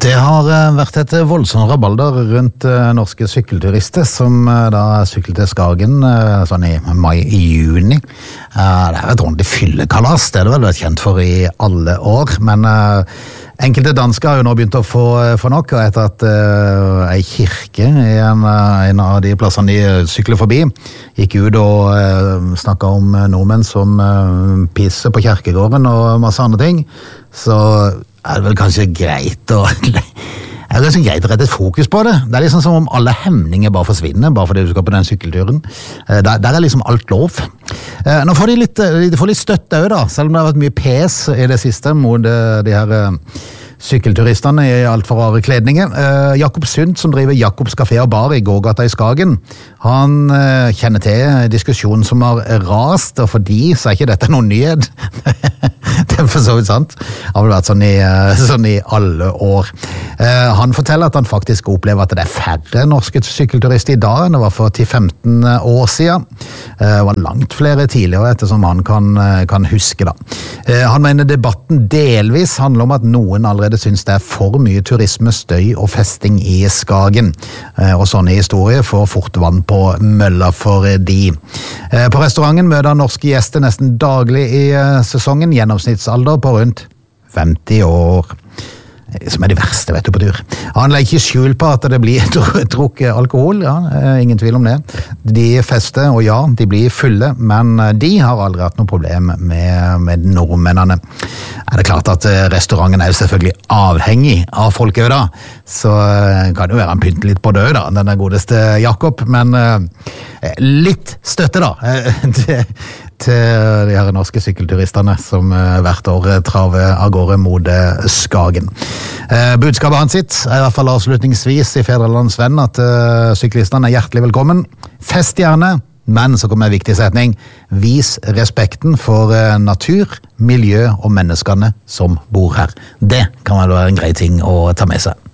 Det har vært et voldsomt rabalder rundt norske sykkelturister som da sykler til Skagen sånn i mai-juni. Det er et ordentlig fyllekalas, det er det vel vært kjent for i alle år, men enkelte dansker har jo nå begynt å få nok, og etter at ei kirke i en av de plassene de sykler forbi gikk ut og snakket om nordmenn som pisser på kirkegården og masse andre ting, så er det vel kanskje greit å rette et fokus på det. Det er liksom som om alle hemninger bare forsvinner, bare fordi du skal på den sykkelturen. Der er liksom alt lov. Nå får de får litt støtte også da, selv om det har vært mye pes i det siste mot de her sykkelturistene i alt for rare kledninger. Jakob Sundt, som driver Jakobs Café og Bar i Gågata i Skagen, han kjenner til diskusjonen som har rast, og for de så er ikke dette noen nyhet. Det er for så vidt sant. Det har vel vært sånn i alle år. Han forteller at han faktisk opplever at det er færre norske sykkelturister i dag enn det var for 10-15 år siden. Det var langt flere tidligere, ettersom han kan huske da. Han mener debatten delvis handler om at noen allerede synes det er for mye turisme, støy og festing i Skagen. Og sånne historier får fort vann på mølla for de. På restauranten møter norske gjester nesten daglig i sesongen, gjennomsnittsalder på rundt 50 år. Som er de verste, vet du, på tur. Han legger ikke skjul på at det blir drukket alkohol, ja, ingen tvil om det. De fester, og ja, de blir fulle, men de har aldri hatt noe problem med nordmennene. Er det klart at restauranten er jo selvfølgelig avhengig av folk da, så kan det jo være han pynter litt på det da, den godeste Jakob, men litt støtte da, til de her norske sykkelturistene som hvert år traver av gårde mot Skagen. Budskapet hans sitt er i hvert fall avslutningsvis i Fædrelandets Venn at syklistene er hjertelig velkommen. Fest gjerne, men så kommer en viktig setning. Vis respekten for natur, miljø og menneskene som bor her. Det kan være en grei ting å ta med seg.